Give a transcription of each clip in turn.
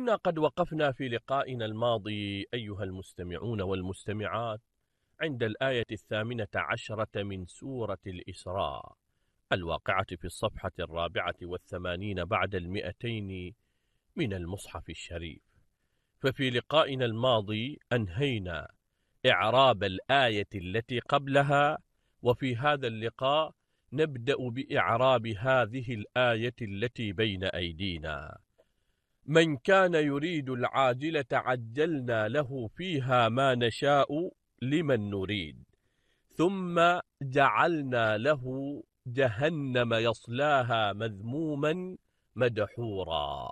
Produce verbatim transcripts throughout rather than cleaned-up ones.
كنا قد وقفنا في لقائنا الماضي أيها المستمعون والمستمعات عند الآية الثامنة عشرة من سورة الإسراء الواقعة في الصفحة الرابعة والثمانين بعد المئتين من المصحف الشريف. ففي لقائنا الماضي أنهينا إعراب الآية التي قبلها، وفي هذا اللقاء نبدأ بإعراب هذه الآية التي بين أيدينا. من كان يريد العاجلة عجلنا له فيها ما نشاء لمن نريد ثم جعلنا له جهنم يصلاها مذموما مدحورا.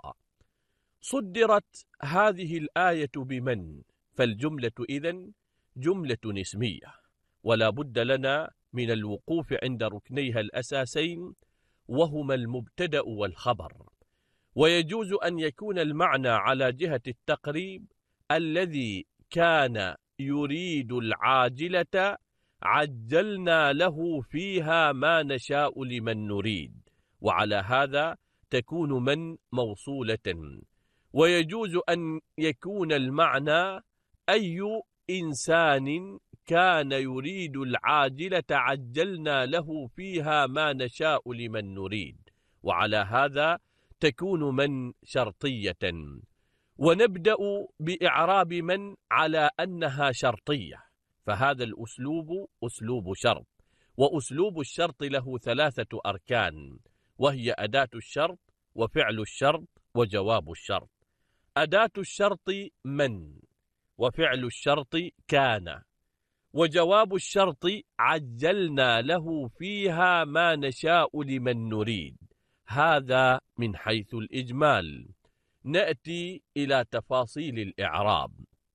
صدرت هذه الآية بمن، فالجملة إذن جملة اسمية، ولا بد لنا من الوقوف عند ركنيها الأساسين وهما المبتدأ والخبر. ويجوز أن يكون المعنى على جهة التقريب الذي كان يريد العاجلة عجلنا له فيها ما نشاء لمن نريد، وعلى هذا تكون من موصولة. ويجوز أن يكون المعنى أي إنسان كان يريد العاجلة عجلنا له فيها ما نشاء لمن نريد، وعلى هذا تكون من شرطية. ونبدأ بإعراب من على أنها شرطية، فهذا الأسلوب أسلوب شرط، وأسلوب الشرط له ثلاثة أركان، وهي أداة الشرط وفعل الشرط وجواب الشرط. أداة الشرط من، وفعل الشرط كان، وجواب الشرط عجلنا له فيها ما نشاء لمن نريد. هذا من حيث الإجمال. نأتي إلى تفاصيل الإعراب.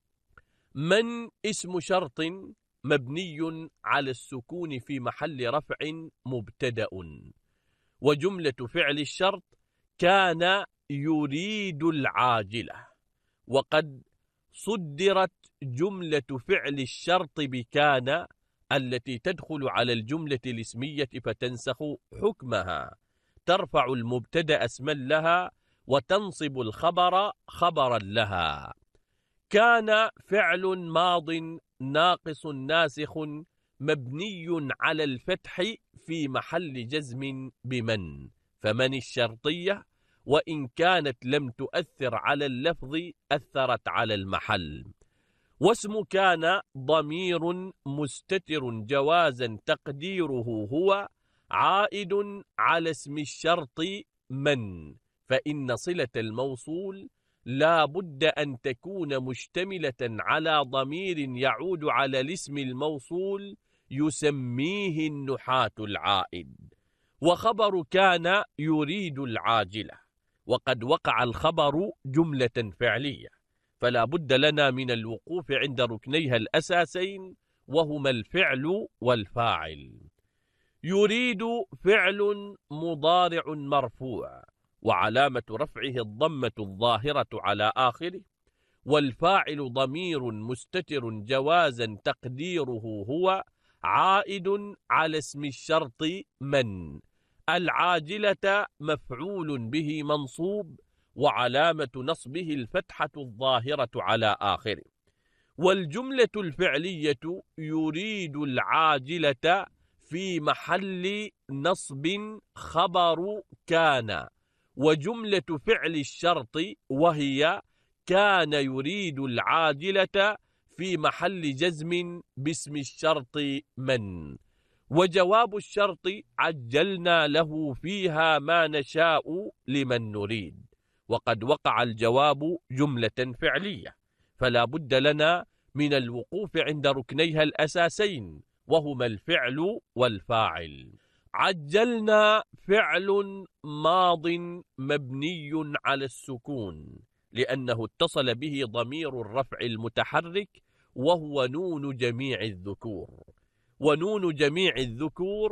من اسم شرط مبني على السكون في محل رفع مبتدأ، وجملة فعل الشرط كان يريد العاجلة، وقد صدرت جملة فعل الشرط بكان التي تدخل على الجملة الاسمية فتنسخ حكمها، ترفع المبتدأ اسما لها وتنصب الخبر خبرا لها. كان فعل ماض ناقص ناسخ مبني على الفتح في محل جزم بمن، فمن الشرطية وإن كانت لم تؤثر على اللفظ أثرت على المحل. واسم كان ضمير مستتر جوازا تقديره هو عائد على اسم الشرط من، فإن صلة الموصول لا بد أن تكون مشتملة على ضمير يعود على الاسم الموصول يسميه النحاة العائد. وخبر كان يريد العاجلة، وقد وقع الخبر جملة فعلية، فلا بد لنا من الوقوف عند ركنيها الأساسين وهما الفعل والفاعل. يريد فعل مضارع مرفوع وعلامة رفعه الضمة الظاهرة على آخره، والفاعل ضمير مستتر جوازا تقديره هو عائد على اسم الشرط من. العاجلة مفعول به منصوب وعلامة نصبه الفتحة الظاهرة على آخره. والجملة الفعلية يريد العاجلة في محل نصب خبر كان، وجملة فعل الشرط وهي كان يريد العاجلة في محل جزم باسم الشرط من. وجواب الشرط عجلنا له فيها ما نشاء لمن نريد، وقد وقع الجواب جملة فعلية، فلا بد لنا من الوقوف عند ركنيها الأساسين وهما الفعل والفاعل. عجلنا فعل ماض مبني على السكون لأنه اتصل به ضمير الرفع المتحرك وهو نون جميع الذكور، ونون جميع الذكور